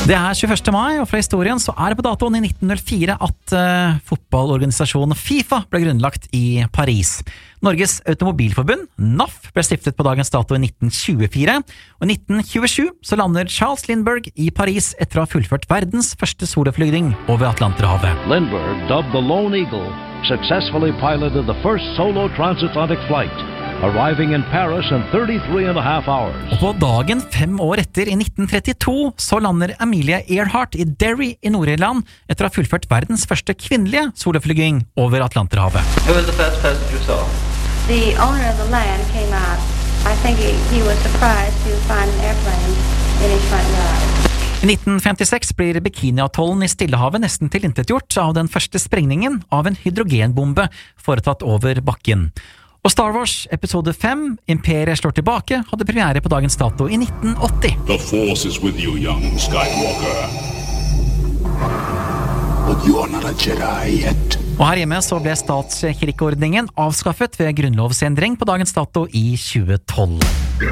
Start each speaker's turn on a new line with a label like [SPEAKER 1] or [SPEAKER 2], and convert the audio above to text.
[SPEAKER 1] Det 21. mai, og fra historien så det på datoen i 1904 at fotballorganisasjonen FIFA ble grunnlagt i Paris. Norges Automobilforbund, NAF, ble stiftet på dagens dato i 1924, og i 1927 så lander Charles Lindbergh i Paris etter å ha fullført verdens første soloflygning over Atlanterhavet.
[SPEAKER 2] Lindbergh, dubbed the Lone Eagle, successfully piloted the first solo transatlantic flight, arriving in Paris in 33.5 hours.
[SPEAKER 1] Og på dagen 5 år etter, i 1932, så lander Amelia Earhart i Derry i Nord-Irland etter å ha fullført verdens første kvinnelige soloflygning over Atlanterhavet.
[SPEAKER 3] Who was the first person you saw?
[SPEAKER 4] The owner of the land came out. I think he was surprised to find an airplane in his front yard.
[SPEAKER 1] I 1956 blir Bikini-atollen i Stillehavet nesten tilintetgjort av den første sprengningen av en hydrogenbombe foretatt over bakken. Og Star Wars episode 5, Imperiet slår tilbake, hadde premiere på dagens dato i 1980.
[SPEAKER 5] The Force is with you, young Skywalker. But you are not a Jedi yet.
[SPEAKER 1] Og her hjemme så ble statskirkeordningen avskaffet ved grunnlovsendring på dagens dato i 2012.